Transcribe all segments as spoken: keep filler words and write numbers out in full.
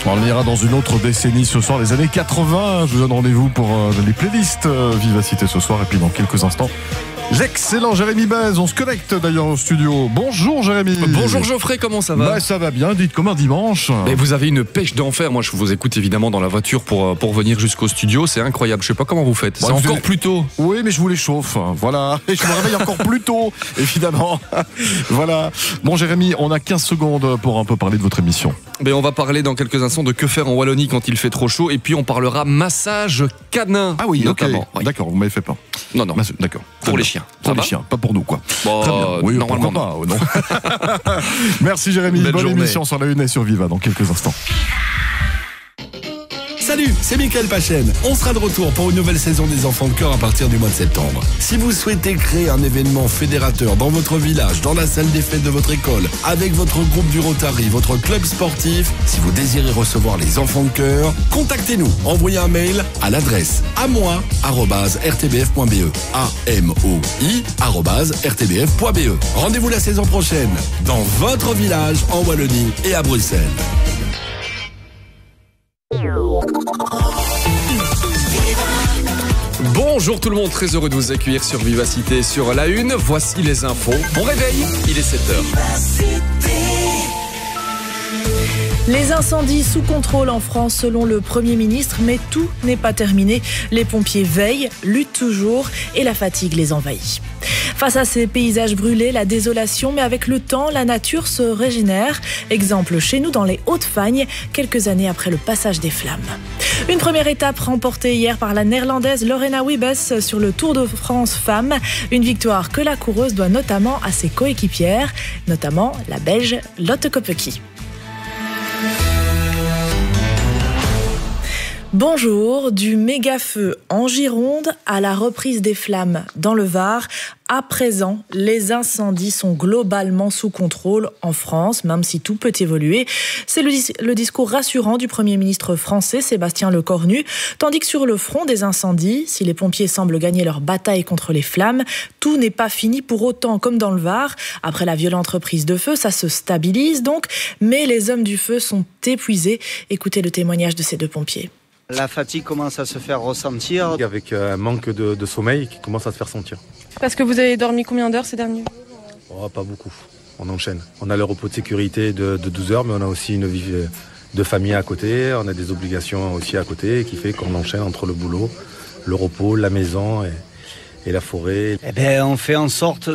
On ira dans une autre décennie ce soir, les années quatre-vingts. Je vous donne rendez-vous pour euh, les playlists euh, Vivacité ce soir. Et puis dans quelques instants, l'excellent Jérémy Bez. On se connecte d'ailleurs au studio. Bonjour Jérémy. Bonjour Geoffrey, comment ça va? Bah, ça va bien, dites comme un dimanche. Mais vous avez une pêche d'enfer. Moi je vous écoute évidemment dans la voiture pour, pour venir jusqu'au studio. C'est incroyable, je sais pas comment vous faites. Bon, C'est vous encore avez... plus tôt. Oui, mais je vous les chauffe. Voilà, et je me réveille encore plus tôt, évidemment. Voilà. Bon Jérémy, on a quinze secondes pour un peu parler de votre émission. Mais on va parler dans quelques instants de que faire en Wallonie quand il fait trop chaud. Et puis on parlera massage canin. Ah oui, notamment. Okay. Oui. D'accord, vous m'avez fait peur. Non, non. Mas- D'accord. Pour les chiens. Pour Ça les va chiens, pas pour nous, quoi. Bon, Très bien. Oui, normalement pas, oh, non. Merci Jérémy. Belle Bonne journée. émission sur la une et sur Viva dans quelques instants. Salut, c'est Mickaël Pachen. On sera de retour pour une nouvelle saison des Enfants de Cœur à partir du mois de septembre. Si vous souhaitez créer un événement fédérateur dans votre village, dans la salle des fêtes de votre école, avec votre groupe du Rotary, votre club sportif, si vous désirez recevoir les Enfants de Cœur, contactez-nous. Envoyez un mail à l'adresse amoi arobase r t b f point b e. A M O I arobase r t b f point b e. Rendez-vous la saison prochaine dans votre village en Wallonie et à Bruxelles. Bonjour tout le monde, très heureux de vous accueillir sur Vivacité sur la une. Voici les infos. Bon réveil, il est sept heures. Les incendies sous contrôle en France selon le Premier ministre, mais tout n'est pas terminé. Les pompiers veillent, luttent toujours et la fatigue les envahit. Face à ces paysages brûlés, la désolation, mais avec le temps, la nature se régénère. Exemple chez nous dans les Hauts-de-Fagne, quelques années après le passage des flammes. Une première étape remportée hier par la néerlandaise Lorena Wiebes sur le Tour de France Femmes. Une victoire que la coureuse doit notamment à ses coéquipières, notamment la Belge Lotte Kopecky. Bonjour, du méga-feu en Gironde à la reprise des flammes dans le Var. À présent, les incendies sont globalement sous contrôle en France, même si tout peut évoluer. C'est le, dis- le discours rassurant du Premier ministre français, Sébastien Lecornu. Tandis que sur le front des incendies, si les pompiers semblent gagner leur bataille contre les flammes, tout n'est pas fini pour autant comme dans le Var. Après la violente reprise de feu, ça se stabilise donc, mais les hommes du feu sont épuisés. Écoutez le témoignage de ces deux pompiers. La fatigue commence à se faire ressentir. Avec un manque de, de sommeil qui commence à se faire sentir. Parce que vous avez dormi combien d'heures ces derniers jours? Oh, pas beaucoup, on enchaîne. On a le repos de sécurité de, de douze heures, mais on a aussi une vie de famille à côté. On a des obligations aussi à côté qui fait qu'on enchaîne entre le boulot, le repos, la maison et, et la forêt. Eh ben, on fait en sorte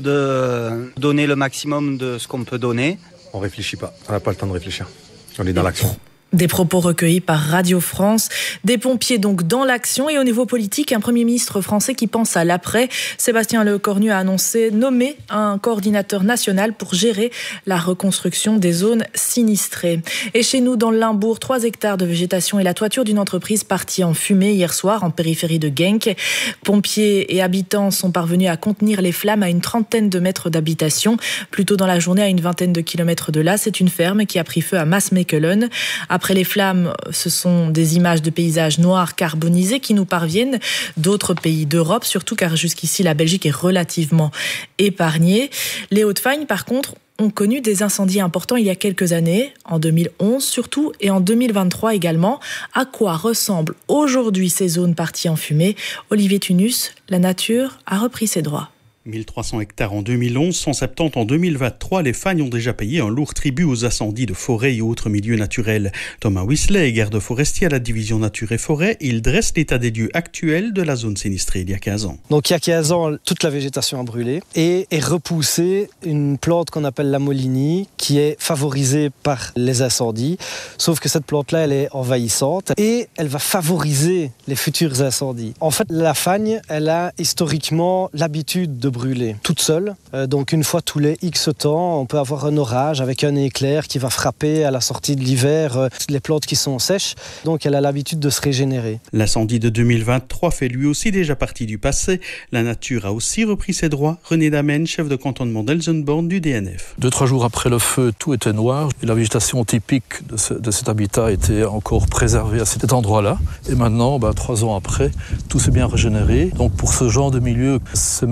de donner le maximum de ce qu'on peut donner. On réfléchit pas, on n'a pas le temps de réfléchir. On est dans l'action. Des propos recueillis par Radio France. Des pompiers donc dans l'action et au niveau politique, un Premier ministre français qui pense à l'après. Sébastien Lecornu a annoncé nommer un coordinateur national pour gérer la reconstruction des zones sinistrées. Et chez nous, dans le Limbourg, trois hectares de végétation et la toiture d'une entreprise partie en fumée hier soir en périphérie de Genk. Pompiers et habitants sont parvenus à contenir les flammes à une trentaine de mètres d'habitation. Plus tôt dans la journée, à une vingtaine de kilomètres de là, c'est une ferme qui a pris feu à Maasmechelen. Après les flammes, ce sont des images de paysages noirs carbonisés qui nous parviennent d'autres pays d'Europe, surtout car jusqu'ici la Belgique est relativement épargnée. Les Hauts-de-Fagne, par contre, ont connu des incendies importants il y a quelques années, en deux mille onze surtout, et en deux mille vingt-trois également. À quoi ressemblent aujourd'hui ces zones parties en fumée? Olivier Tunus, la nature a repris ses droits. mille trois cents hectares en deux mille onze, cent soixante-dix en deux mille vingt-trois, les Fagnes ont déjà payé un lourd tribut aux incendies de forêt et autres milieux naturels. Thomas Whistler est garde forestier à la division nature et forêt. Il dresse l'état des lieux actuel de la zone sinistrée il y a quinze ans. Donc il y a quinze ans, toute la végétation a brûlé et est repoussée une plante qu'on appelle la molinie qui est favorisée par les incendies. Sauf que cette plante-là, elle est envahissante et elle va favoriser les futurs incendies. En fait, la Fagne, elle a historiquement l'habitude de brûler toute seule. Euh, donc une fois tous les X temps, on peut avoir un orage avec un éclair qui va frapper à la sortie de l'hiver euh, les plantes qui sont sèches. Donc elle a l'habitude de se régénérer. L'incendie de deux mille vingt-trois fait lui aussi déjà partie du passé. La nature a aussi repris ses droits. René Damen, chef de cantonnement d'Elsenborn du D N F. Deux, trois jours après le feu, tout était noir. Et la végétation typique de, ce, de cet habitat était encore préservée à cet endroit-là. Et maintenant, bah, trois ans après, tout s'est bien régénéré. Donc pour ce genre de milieu, c'est même une mesure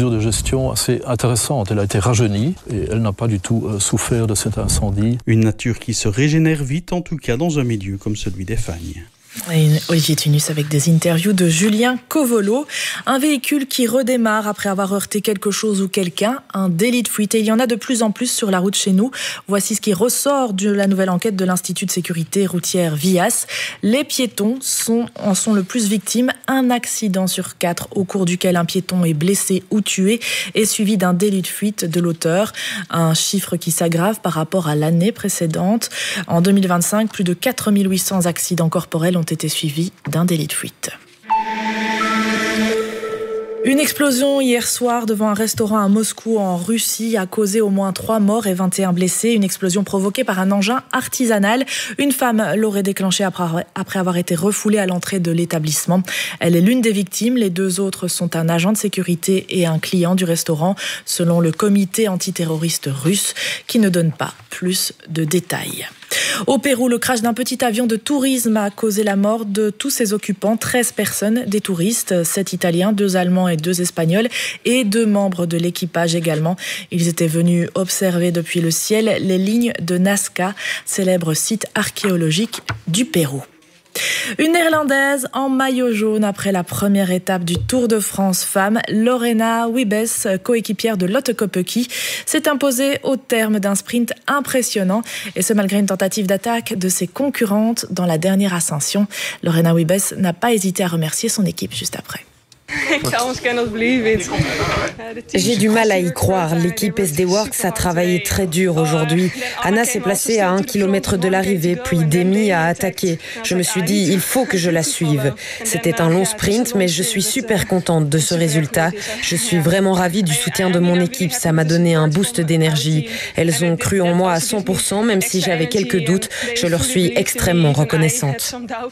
mesure de gestion assez intéressante. Elle a été rajeunie et elle n'a pas du tout euh, souffert de cet incendie. Une nature qui se régénère vite, en tout cas dans un milieu comme celui des Fagnes. Et Olivier Tunus avec des interviews de Julien Covolo. Un véhicule qui redémarre après avoir heurté quelque chose ou quelqu'un, un délit de fuite. Et il y en a de plus en plus sur la route chez nous. Voici ce qui ressort de la nouvelle enquête de l'Institut de sécurité routière V I A S. Les piétons sont, en sont le plus victimes. Un accident sur quatre au cours duquel un piéton est blessé ou tué est suivi d'un délit de fuite de l'auteur. Un chiffre qui s'aggrave par rapport à l'année précédente. En deux mille vingt-cinq, plus de quatre mille huit cents accidents corporels ont été suivis d'un délit de fuite. Une explosion hier soir devant un restaurant à Moscou en Russie a causé au moins trois morts et vingt et un blessés. Une explosion provoquée par un engin artisanal. Une femme l'aurait déclenchée après avoir été refoulée à l'entrée de l'établissement. Elle est l'une des victimes. Les deux autres sont un agent de sécurité et un client du restaurant, selon le comité antiterroriste russe, qui ne donne pas plus de détails. Au Pérou, le crash d'un petit avion de tourisme a causé la mort de tous ses occupants, treize personnes, des touristes, sept Italiens, deux Allemands et deux Espagnols, et deux membres de l'équipage également. Ils étaient venus observer depuis le ciel les lignes de Nazca, célèbre site archéologique du Pérou. Une Néerlandaise en maillot jaune après la première étape du Tour de France femmes, Lorena Wiebes, coéquipière de Lotte Kopecky, s'est imposée au terme d'un sprint impressionnant, et ce malgré une tentative d'attaque de ses concurrentes dans la dernière ascension. Lorena Wiebes n'a pas hésité à remercier son équipe juste après. J'ai du mal à y croire. L'équipe S D Works a travaillé très dur aujourd'hui. Anna s'est placée à un kilomètre de l'arrivée, puis Demi a attaqué. Je me suis dit, il faut que je la suive. C'était un long sprint, mais je suis super contente de ce résultat. Je suis vraiment ravie du soutien de mon équipe. Ça m'a donné un boost d'énergie. Elles ont cru en moi à cent pour cent, même si j'avais quelques doutes. Je leur suis extrêmement reconnaissante.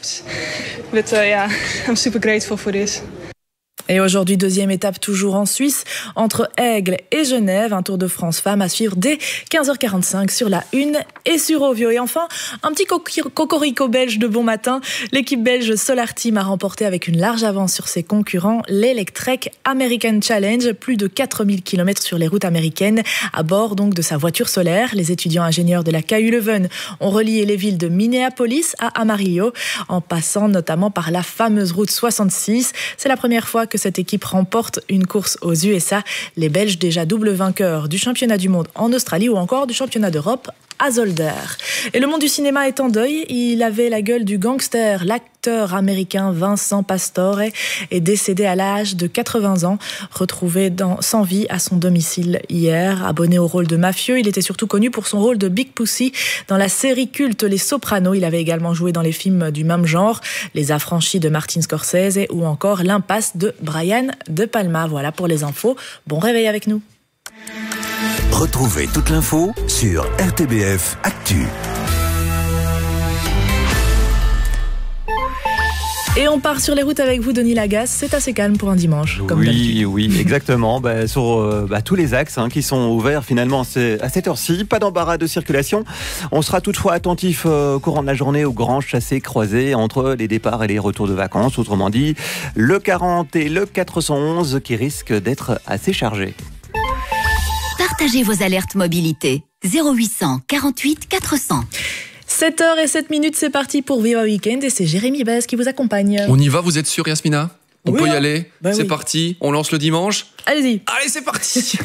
Et aujourd'hui, deuxième étape toujours en Suisse, entre Aigle et Genève. Un Tour de France femmes à suivre dès quinze heures quarante-cinq sur la une et sur Ovio. Et enfin, un petit cocorico belge de bon matin. L'équipe belge Solar Team a remporté avec une large avance sur ses concurrents l'Electrek American Challenge. Plus de quatre mille kilomètres sur les routes américaines, à bord donc de sa voiture solaire. Les étudiants ingénieurs de la K U Leuven ont relié les villes de Minneapolis à Amarillo, en passant notamment par la fameuse route soixante-six. C'est la première fois que cette équipe remporte une course aux U S A. Les Belges, déjà double vainqueurs du championnat du monde en Australie ou encore du championnat d'Europe à Zolder. Et le monde du cinéma est en deuil. Il avait la gueule du gangster. L'acteur américain Vincent Pastore est décédé à l'âge de quatre-vingts ans, retrouvé dans, sans vie à son domicile hier. Abonné au rôle de mafieux, il était surtout connu pour son rôle de Big Pussy dans la série culte Les Sopranos. Il avait également joué dans les films du même genre, Les Affranchis de Martin Scorsese ou encore L'Impasse de Brian De Palma. Voilà pour les infos. Bon réveil avec nous. Retrouvez toute l'info sur R T B F Actu. Et on part sur les routes avec vous, Denis Lagasse. C'est assez calme pour un dimanche, comme oui, d'habitude. Oui, oui, exactement. bah, sur euh, bah, tous les axes hein, qui sont ouverts finalement à cette heure-ci. Pas d'embarras de circulation. On sera toutefois attentif euh, au courant de la journée aux grands chassés-croisés entre les départs et les retours de vacances. Autrement dit, le quarante et le quatre cent onze qui risquent d'être assez chargés. Partagez vos alertes mobilité. zéro huit cent quarante-huit quatre cents. sept heures zéro sept minutes, c'est parti pour Viva Weekend et c'est Jérémy Bez qui vous accompagne. On y va, vous êtes sûr, Yasmina? On oui, peut y hein. aller bah C'est oui. parti, on lance le dimanche. Allez-y. Allez, c'est parti.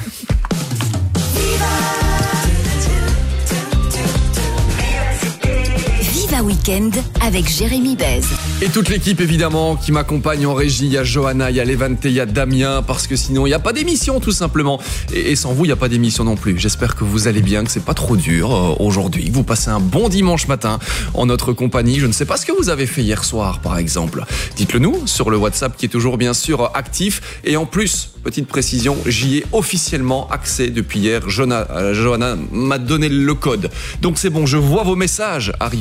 Viva Weekend avec Jérémy Bez. Et toute l'équipe évidemment qui m'accompagne en régie. Il y a Johanna, il y a Levante, il y a Damien, parce que sinon il n'y a pas d'émission tout simplement. Et, et sans vous il n'y a pas d'émission non plus. J'espère que vous allez bien, que c'est pas trop dur euh, aujourd'hui. Vous passez un bon dimanche matin en notre compagnie. Je ne sais pas ce que vous avez fait hier soir par exemple. Dites-le nous sur le WhatsApp qui est toujours bien sûr actif. Et en plus, petite précision, j'y ai officiellement accès depuis hier. Johanna, euh, Johanna m'a donné le code. Donc c'est bon, je vois vos messages arriver en direct.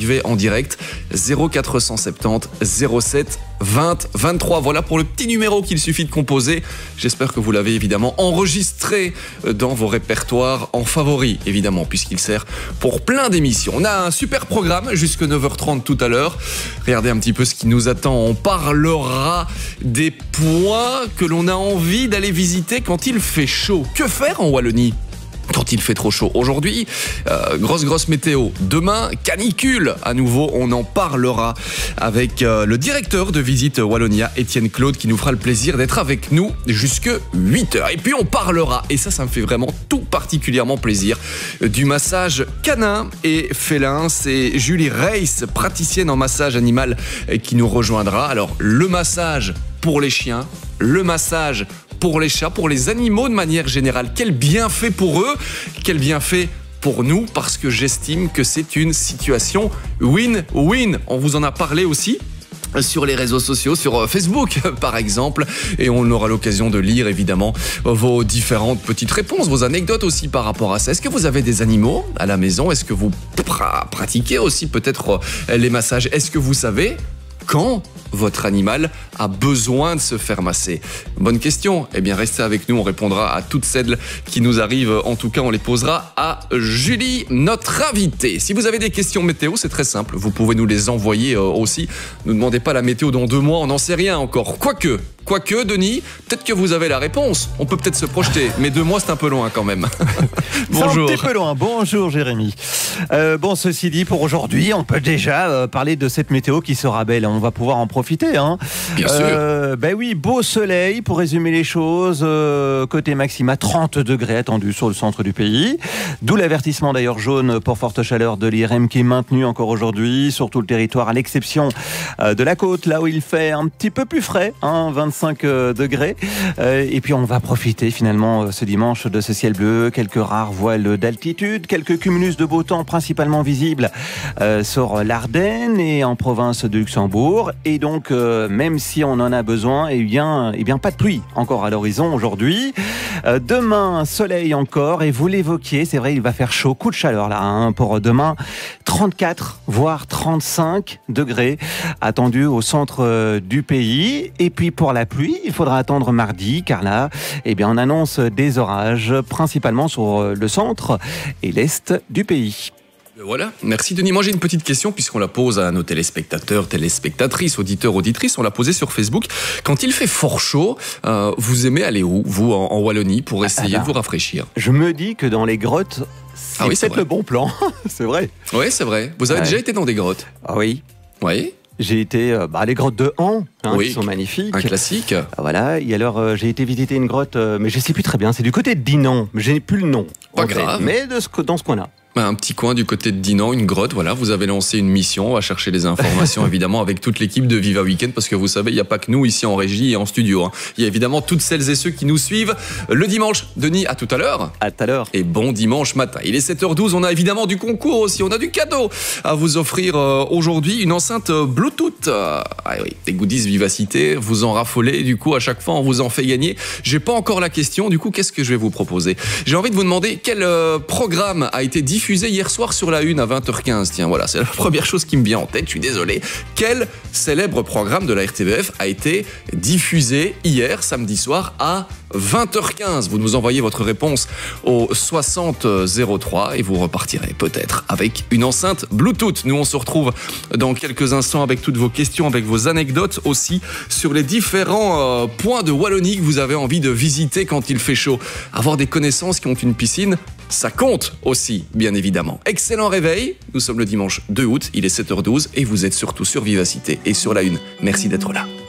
direct. zéro quatre cent soixante-dix zéro sept vingt vingt-trois. Voilà pour le petit numéro qu'il suffit de composer. J'espère que vous l'avez évidemment enregistré dans vos répertoires en favoris, évidemment, puisqu'il sert pour plein d'émissions. On a un super programme jusqu'à neuf heures trente tout à l'heure. Regardez un petit peu ce qui nous attend. On parlera des points que l'on a envie d'aller visiter quand il fait chaud. Que faire en Wallonie quand il fait trop chaud? Aujourd'hui, euh, grosse grosse météo. Demain, canicule. À nouveau, on en parlera avec euh, le directeur de Visite Wallonia, Étienne Claude, qui nous fera le plaisir d'être avec nous jusque huit heures. Et puis on parlera, et ça, ça me fait vraiment tout particulièrement plaisir, du massage canin et félin. C'est Julie Reiss, praticienne en massage animal, qui nous rejoindra. Alors, le massage pour les chiens, le massage pour les chats, pour les animaux de manière générale. Quel bienfait pour eux, quel bienfait pour nous, parce que j'estime que c'est une situation win-win. On vous en a parlé aussi sur les réseaux sociaux, sur Facebook par exemple, et on aura l'occasion de lire évidemment vos différentes petites réponses, vos anecdotes aussi par rapport à ça. Est-ce que vous avez des animaux à la maison? Est-ce que vous pra- pratiquez aussi peut-être les massages? Est-ce que vous savez quand votre animal a besoin de se faire masser? Bonne question. Eh bien, restez avec nous. On répondra à toutes celles qui nous arrivent. En tout cas, on les posera à Julie, notre invitée. Si vous avez des questions météo, c'est très simple. Vous pouvez nous les envoyer euh, aussi. Ne demandez pas la météo dans deux mois. On n'en sait rien encore. Quoique, quoique, Denis, peut-être que vous avez la réponse. On peut peut-être se projeter. Mais deux mois, c'est un peu loin quand même. Bonjour. C'est un petit peu loin. Bonjour, Jérémy. Euh, bon, ceci dit, pour aujourd'hui, on peut déjà euh, parler de cette météo qui sera belle. On va pouvoir en profiter. Hein. Bien euh, sûr. Ben oui, beau soleil, pour résumer les choses. Euh, côté maxima, trente degrés attendus sur le centre du pays. D'où l'avertissement d'ailleurs jaune pour forte chaleur de l'I R M qui est maintenu encore aujourd'hui sur tout le territoire, à l'exception euh, de la côte, là où il fait un petit peu plus frais, hein, vingt-cinq degrés. Euh, et puis on va profiter finalement ce dimanche de ce ciel bleu, quelques rares voiles d'altitude, quelques cumulus de beau temps principalement visibles euh, sur l'Ardenne et en province de Luxembourg. Et donc, euh, même si on en a besoin, eh bien, eh bien pas de pluie encore à l'horizon aujourd'hui. Euh, demain, soleil encore, et vous l'évoquiez, c'est vrai, il va faire chaud, coup de chaleur là, hein, pour demain, trente-quatre voire trente-cinq degrés attendus au centre euh, du pays. Et puis pour la pluie, il faudra attendre mardi, car là, eh bien, on annonce des orages, principalement sur le centre et l'est du pays. Voilà, merci Denis. Moi j'ai une petite question puisqu'on la pose à nos téléspectateurs, téléspectatrices, auditeurs, auditrices. On l'a posée sur Facebook. Quand il fait fort chaud, euh, vous aimez aller où, vous, en, en Wallonie, pour essayer Alors, de vous rafraîchir? Je me dis que dans les grottes, c'est ah oui, peut-être le bon plan. C'est vrai. Oui, c'est vrai. Vous avez ouais. déjà été dans des grottes? Ah oui. Oui. J'ai été euh, bah, les grottes de Han, hein, oui, qui sont magnifiques. Un classique. Voilà. Et alors euh, j'ai été visiter une grotte, euh, mais je ne sais plus très bien. C'est du côté de Dinan. Je n'ai plus le nom. Pas grave. Mais de ce, dans ce coin-là. Un petit coin du côté de Dinan, une grotte, voilà, vous avez lancé une mission, on va chercher les informations évidemment avec toute l'équipe de Viva Weekend, parce que vous savez, il n'y a pas que nous ici en régie et en studio, hein. Il y a évidemment toutes celles et ceux qui nous suivent le dimanche. Denis, à tout à l'heure. À tout à l'heure. Et bon dimanche matin. Il est sept heures douze, on a évidemment du concours aussi, on a du cadeau à vous offrir euh, aujourd'hui, une enceinte Bluetooth. Euh, ah oui, des goodies Vivacité, vous en raffolez, du coup à chaque fois on vous en fait gagner. J'ai pas encore la question, du coup qu'est-ce que je vais vous proposer? J'ai envie de vous demander quel euh, programme a été diffusé hier soir sur la une à vingt heures quinze. Tiens, voilà, c'est la première chose qui me vient en tête, je suis désolé. Quel célèbre programme de la R T B F a été diffusé hier, samedi soir, à vingt heures quinze? Vous nous envoyez votre réponse au soixante zéro trois et vous repartirez peut-être avec une enceinte Bluetooth. Nous, on se retrouve dans quelques instants avec toutes vos questions, avec vos anecdotes aussi sur les différents euh, points de Wallonie que vous avez envie de visiter quand il fait chaud. Avoir des connaissances qui ont une piscine, ça compte aussi, bien évidemment. Excellent réveil, nous sommes le dimanche deux août, il est sept heures douze et vous êtes surtout sur Vivacité et sur la une. Merci d'être là.